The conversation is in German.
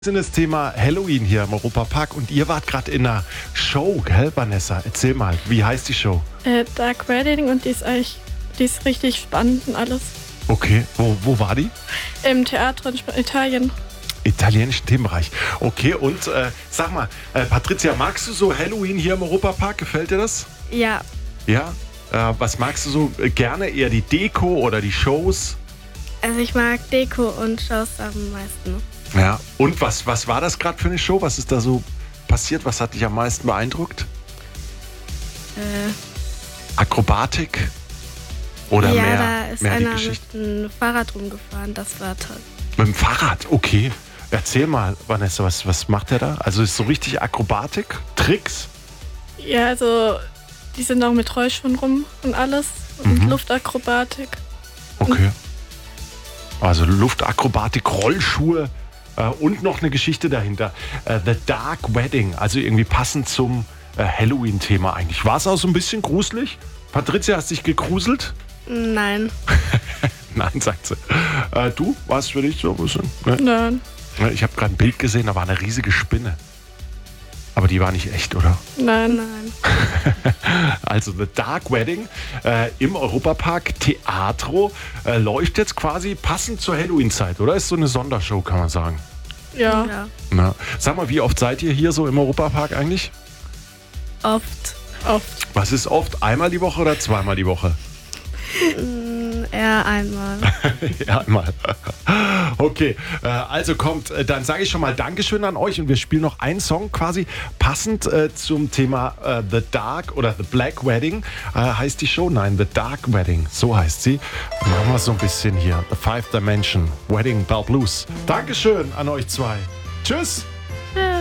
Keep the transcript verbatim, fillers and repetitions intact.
Wir sind das Thema Halloween hier im Europapark und ihr wart gerade in einer Show, gell, Vanessa? Erzähl mal, wie heißt die Show? Äh, Dark Wedding, und die ist eigentlich, die ist richtig spannend und alles. Okay, wo, wo war die? Im Theater in Sp- Italien. Italienischen Themenbereich. Okay, und äh, sag mal, äh, Patricia, magst du so Halloween hier im Europapark? Gefällt dir das? Ja, Ja? Äh, was magst du so äh, gerne? Eher die Deko oder die Shows? also ich mag Deko und Shows am meisten. Ja. Und was, was war das gerade für eine Show? Was ist da so passiert? Was hat dich am meisten beeindruckt? Äh, Akrobatik? Oder ja, mehr, da ist mehr die einer mit Geschichte? dem Fahrrad rumgefahren, das war toll. Mit dem Fahrrad, okay. Erzähl mal, Vanessa, was, was macht er da? Also ist so richtig Akrobatik, Tricks? Ja, also die sind auch mit Rollschuhen rum und alles und Mhm. Luftakrobatik. Okay. Also Luftakrobatik, Rollschuhe äh, und noch eine Geschichte dahinter. Äh, The Dark Wedding, also irgendwie passend zum äh, Halloween-Thema eigentlich. War es auch so ein bisschen gruselig? Patricia, hast dich gegruselt? Nein, Nein, sagt sie. Äh, du, war es für dich so ein bisschen? Ne? nein, Ich habe gerade ein Bild gesehen, da war eine riesige Spinne. Aber die war nicht echt, oder? nein, nein. Also The Dark Wedding äh, im Europapark Teatro äh, läuft jetzt quasi passend zur Halloween-Zeit, oder? Ist so eine Sondershow, kann man sagen. Ja, Ja, Na, sag mal, wie oft seid ihr hier so im Europapark eigentlich? oft, oft. Was ist oft? Einmal die Woche oder zweimal die Woche? Mm, eher einmal. Ja, einmal. Okay, äh, also kommt, äh, dann sage ich schon mal Dankeschön an euch und wir spielen noch einen Song quasi passend äh, zum Thema äh, The Dark oder The Black Wedding. Äh, heißt die Show? Nein, The Dark Wedding, so heißt sie. Machen wir so ein bisschen hier. The Five Dimension Wedding Bell Blues. Dankeschön an euch zwei. Tschüss.